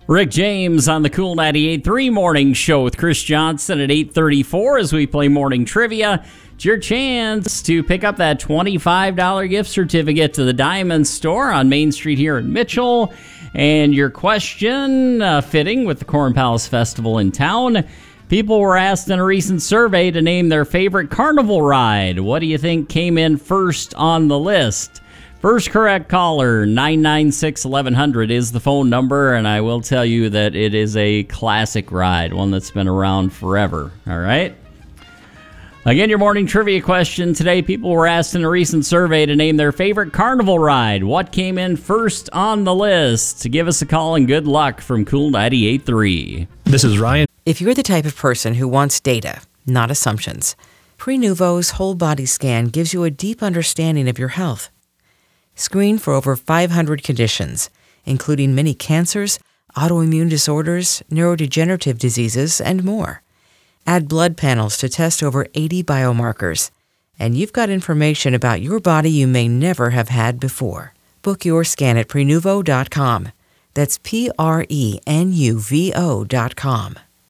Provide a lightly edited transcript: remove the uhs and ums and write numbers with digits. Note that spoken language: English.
Rick James on the Cool 98.3 Morning Show with Chris Johnson at 8:34 as we play morning trivia. It's your chance to pick up that $25 gift certificate to the Diamond Store on Main Street here in Mitchell. And your question, fitting with the Corn Palace Festival in town. People were asked in a recent survey to name their favorite carnival ride. What do you think came in first on the list? First correct caller, 996-1100 is the phone number, and I will tell you that it is a classic ride, one that's been around forever, all right? Again, your morning trivia question today. People were asked in a recent survey to name their favorite carnival ride. What came in first on the list? Give us a call and good luck from Cool 98.3. This is Ryan. If you're the type of person who wants data, not assumptions, Prenuvo's whole body scan gives you a deep understanding of your health. Screen for over 500 conditions, including many cancers, autoimmune disorders, neurodegenerative diseases, and more. Add blood panels to test over 80 biomarkers, and you've got information about your body you may never have had before. Book your scan at Prenuvo.com. That's Prenuvo.com.